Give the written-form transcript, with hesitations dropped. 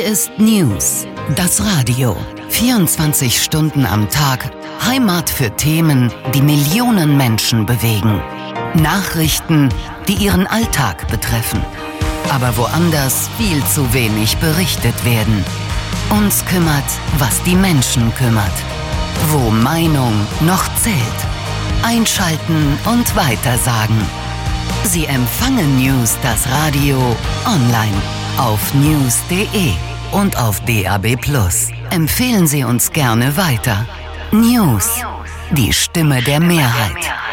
ist News, das Radio. 24 Stunden am Tag, Heimat für Themen, die Millionen Menschen bewegen. Nachrichten, die ihren Alltag betreffen. Aber woanders viel zu wenig berichtet werden. Uns kümmert, was die Menschen kümmert. Wo Meinung noch zählt. Einschalten und weitersagen. Sie empfangen News, das Radio, online, auf news.de und auf DAB+. Empfehlen Sie uns gerne weiter. News, die Stimme der Mehrheit.